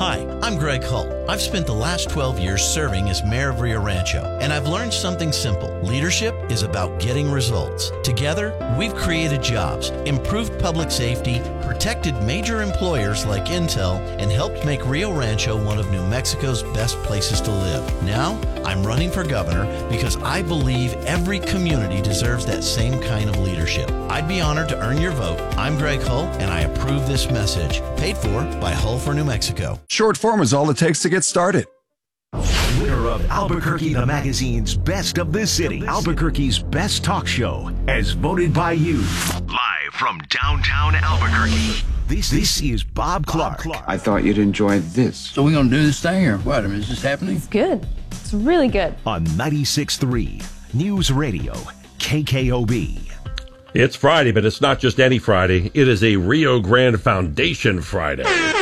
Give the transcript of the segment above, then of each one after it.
Hi, I'm Greg Hull. I've spent the last 12 years serving as mayor of Rio Rancho, and I've learned something simple. Leadership is about getting results. Together, we've created jobs, improved public safety, protected major employers like Intel, and helped make Rio Rancho one of New Mexico's best places to live. Now, I'm running for governor because I believe every community deserves that same kind of leadership. I'd be honored to earn your vote. I'm Greg Hull, and I approve this message. Paid for by Hull for New Mexico. Short form is all it takes to get started. Winner of Albuquerque the Magazine's Best of the City, Albuquerque's Best Talk Show, as voted by you. Live from downtown Albuquerque, this is Bob Clark. I thought you'd enjoy this. So we're going to do this thing, or what? I mean, is this happening? It's good. It's really good. On 96.3 News Radio, KKOB. It's Friday, but it's not just any Friday. It is a Rio Grande Foundation Friday.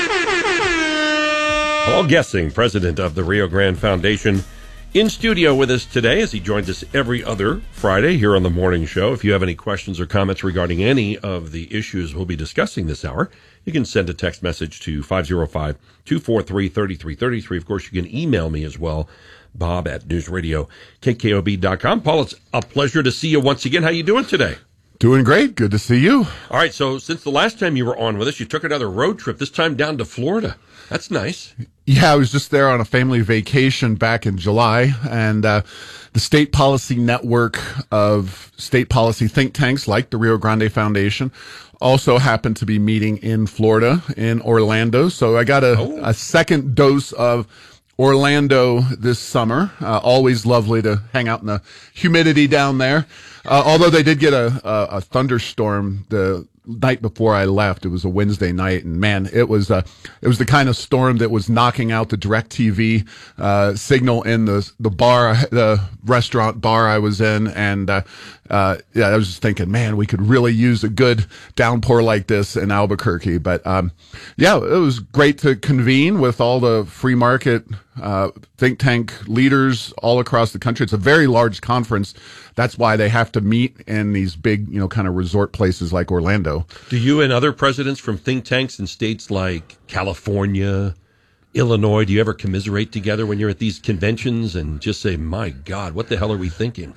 Paul Gessing, president of the Rio Grande Foundation, in studio with us today as he joins us every other Friday here on the morning show. If you have any questions or comments regarding any of the issues we'll be discussing this hour, you can send a text message to 505-243-3333. Of course, you can email me as well, bob@newsradiokkob.com. Paul, it's a pleasure to see you once again. How you doing today? Doing great. Good to see you. All right, so since the last time you were on with us, you took another road trip, this time down to Florida. That's nice. Yeah, I was just there on a family vacation back in July, and the State Policy Network of state policy think tanks like the Rio Grande Foundation also happened to be meeting in Florida, in Orlando. So I got a second dose of Orlando this summer. Always lovely to hang out in the humidity down there. Although they did get a thunderstorm the night before I left. It was a Wednesday night, and man, it was the kind of storm that was knocking out the DirecTV signal in the restaurant bar I was in, and I was just thinking, man, we could really use a good downpour like this in Albuquerque. But it was great to convene with all the free market think tank leaders all across the country. It's a very large conference. That's why they have to meet in these big, kind of resort places like Orlando. Do you and other presidents from think tanks in states like California, Illinois, do you ever commiserate together when you're at these conventions and just say, my God, what the hell are we thinking?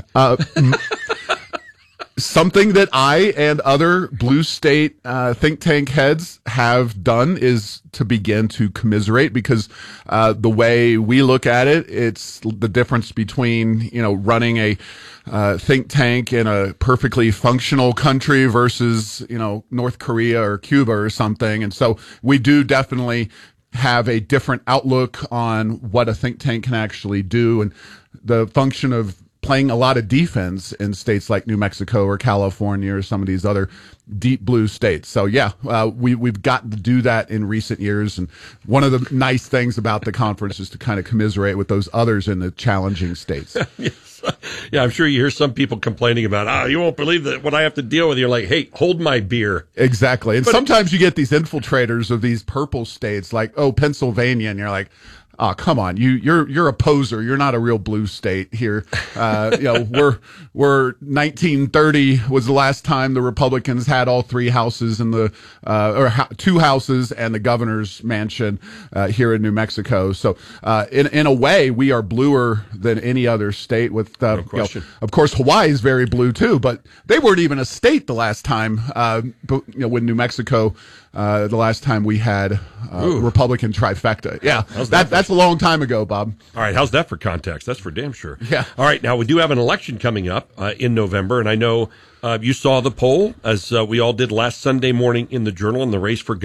Something that I and other blue state think tank heads have done is to begin to commiserate, because the way we look at it, it's the difference between, running a think tank in a perfectly functional country versus, North Korea or Cuba or something. And so we do definitely have a different outlook on what a think tank can actually do, and the function of playing a lot of defense in states like New Mexico or California or some of these other deep blue states. So we've gotten to do that in recent years. And one of the nice things about the conference is to kind of commiserate with those others in the challenging states. Yes. Yeah, I'm sure you hear some people complaining about, you won't believe that what I have to deal with. You're like, hey, hold my beer. Exactly. And sometimes you get these infiltrators of these purple states like, Pennsylvania, and you're like, oh, come on! You're a poser. You're not a real blue state here. We're 1930 was the last time the Republicans had all three houses in two houses and the governor's mansion here in New Mexico. So in a way, we are bluer than any other state. With no question. Of course, Hawaii is very blue too, but they weren't even a state the last time. When New Mexico. The last time we had Republican trifecta. Yeah, that's a long time ago, Bob. All right, how's that for context? That's for damn sure. Yeah. All right, now we do have an election coming up in November, and I know you saw the poll, as we all did last Sunday morning in the Journal, in the race for